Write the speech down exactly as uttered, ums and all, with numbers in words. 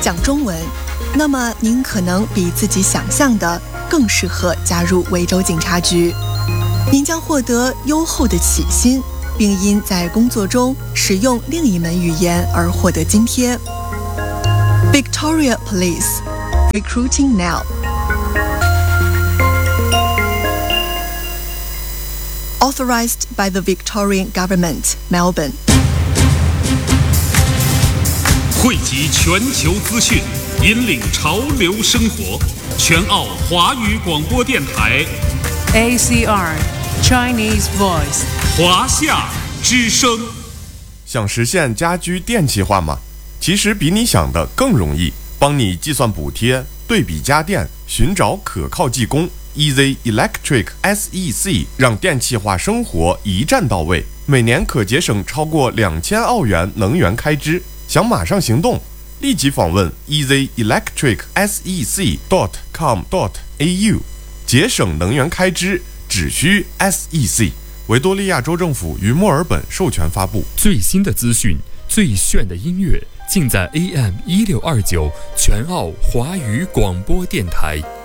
讲中文，那么您可能比自己想象的更适合加入维州警察局。您将获得优厚的起薪，并因在工作中使用另一门语言而获得津贴。Victoria Police Recruiting now. Authorized by the Victorian Government, Melbourne. 汇集全球资讯，引领潮流生活。全澳华语广播电台 A C R Chinese Voice 华夏之声。 想实现家居电气化吗？其实比你想的更容易，帮你计算补贴，对比家电，寻找可靠技工。Easy Electric S E C 让电气化生活一站到位，每年可节省超过两千澳元能源开支。想马上行动，立即访问 easy electric s e c dot com dot a u， 节省能源开支只需 S E C。维多利亚州政府于墨尔本授权发布。 最新的资讯，最炫的音乐，尽在 A M 一六二九全澳华语广播电台。